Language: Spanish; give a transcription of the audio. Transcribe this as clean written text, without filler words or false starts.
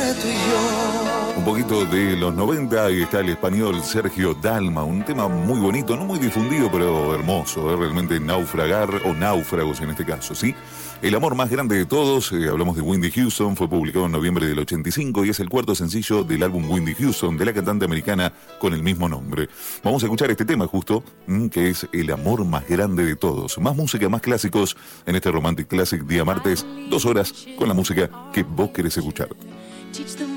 tú y yo. Un poquito de los 90 y está el español Sergio Dalma, un tema muy bonito, no muy difundido, pero hermoso, realmente naufragar o náufragos en este caso, ¿sí? El amor más grande de todos, hablamos de Whitney Houston, fue publicado en noviembre del 85 y es el cuarto sencillo del álbum Whitney Houston de la cantante americana con el mismo nombre. Vamos a escuchar este tema justo, que es el amor más grande de todos. Más música, más clásicos en este Romantic Classic día martes, 2 horas con la música que vos querés escuchar.